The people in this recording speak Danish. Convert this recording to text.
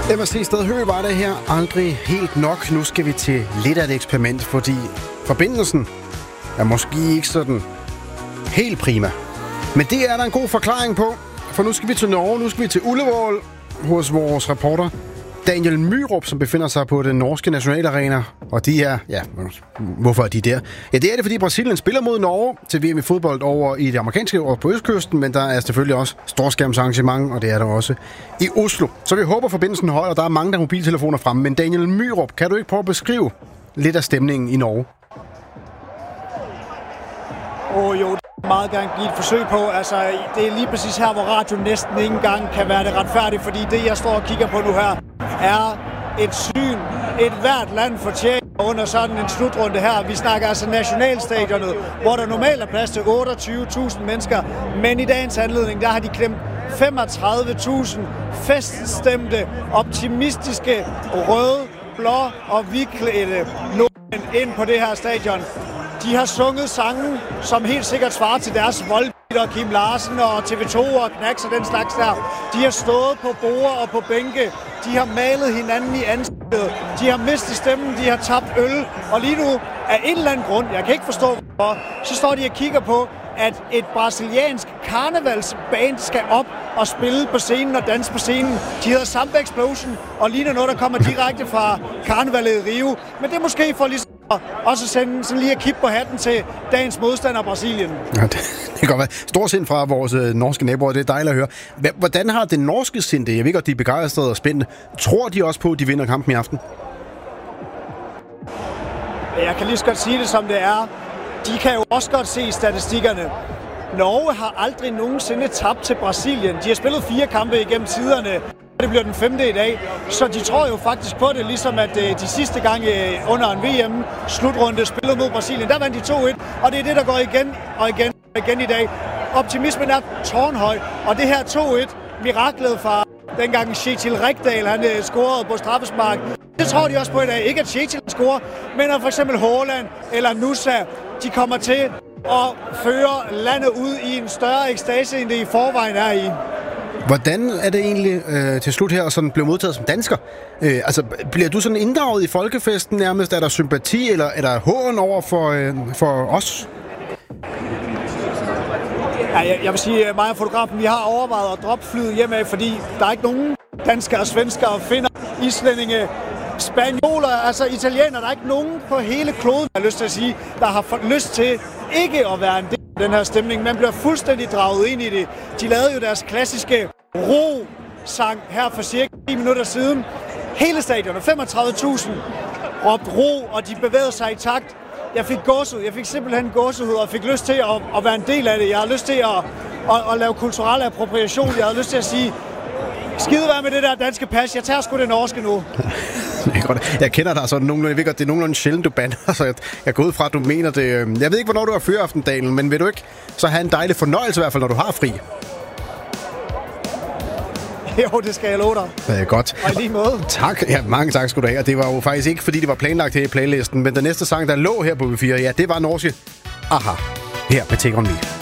Emma Sted Høgh var det her aldrig helt nok. Nu skal vi til lidt af et eksperiment, fordi forbindelsen er måske ikke sådan helt prima. Men det er der en god forklaring på, for nu skal vi til Norge, nu skal vi til Ullevål hos vores reporter Daniel Myrup, som befinder sig på den norske nationalarena. Og de er, ja, hvorfor er de der? Ja, det er det, fordi Brasilien spiller mod Norge til VM i fodbold over i det amerikanske og på østkysten, men der er selvfølgelig også storskærmsarrangement, og det er der også i Oslo. Så vi håber, forbindelsen holder, og der er mange der mobiltelefoner fremme. Men Daniel Myrup, kan du ikke prøve at beskrive lidt af stemningen i Norge? Jo, det vil meget gerne give et forsøg på. Altså, det er lige præcis her, hvor radio næsten ikke engang kan være det retfærdigt, fordi det, jeg står og kigger på nu her, er et syn, et hvert land fortjener under sådan en slutrunde her. Vi snakker altså nationalstadionet, hvor der normalt er plads til 28.000 mennesker, men i dagens anledning, der har de klemt 35.000 feststemte, optimistiske, røde, blå og hvidklædte nordmænd ind på det her stadion. De har sunget sange, som helt sikkert svarer til deres Volbeat og Kim Larsen og TV2 og Knacks og den slags der. De har stået på borde og på bænke. De har malet hinanden i ansigtet. De har mistet stemmen, de har tabt øl. Og lige nu, af en eller anden grund, jeg kan ikke forstå hvorfor, så står de og kigger på, at et brasiliansk karnevalsband skal op og spille på scenen og danse på scenen. De hedder Samba Explosion og ligner noget, der kommer direkte fra karnevalet i Rio. Men det er måske for ligesom og så sende sådan lige at kigge på hatten til dagens modstander Brasilien. Ja, det kan godt være. Stor sind fra vores norske naboer, det er dejligt at høre. Hvordan har det norske sind det? Jeg ved godt, de er begejstrede og spændende. Tror de også på, at de vinder kampen i aften? Jeg kan lige så godt sige det, som det er. De kan jo også godt se statistikkerne. Norge har aldrig nogensinde tabt til Brasilien. De har spillet 4 kampe igennem tiderne. Det bliver den 5. i dag, så de tror jo faktisk på det, ligesom at de sidste gange under en VM-slutrunde spillede mod Brasilien. Der vandt de 2-1, og det er det, der går igen og igen og igen i dag. Optimismen er tårnhøj, og det her 2-1, miraklet fra dengang Kjetil Rekdal, han scorede på straffespark. Det tror de også på i dag. Ikke at Kjetil scorer, men at for eksempel Haaland eller Nusa, de kommer til at føre landet ud i en større ekstase, end det i forvejen er i. Hvordan er det egentlig til slut her, sådan blev modtaget som dansker? Bliver du sådan inddraget i folkefesten nærmest? Er der sympati, eller er der hån over for os? Ja, jeg vil sige, mig og fotografen, vi har overvejet at droppe flyet hjemad, fordi der er ikke nogen danskere, svenskere, finner, islændinge, spanioler, altså italienere. Der er ikke nogen på hele kloden, jeg har lyst til at sige, der har lyst til ikke at være en del af den her stemning. Man bliver fuldstændig draget ind i det. De lavede jo deres klassiske ro-sang her for cirka 10 minutter siden. Hele stadionet, 35.000, råbte ro, og de bevægede sig i takt. Jeg fik gåsehud. Jeg fik simpelthen gåsehud, og fik lyst til at være en del af det. Jeg har lyst til at lave kulturel appropriation. Jeg har lyst til at sige, skide være med det der danske pas. Jeg tager sgu det norske nu. Jeg kender dig sådan nogenlunde. Jeg ved godt, det er nogenlunde sjældent, du bander, så jeg går ud fra, at du mener det. Jeg ved ikke, hvornår du har fyraften, Daniel, men vil du ikke så have en dejlig fornøjelse i hvert fald, når du har fri? Jo, det skal jeg love dig. Det er godt. Og i lige måde. Tak. Ja, mange tak skal du have. Og det var jo faktisk ikke, fordi det var planlagt her i playlisten, men den næste sang, der lå her på B4, ja, det var norske Aha, her med Take On Me.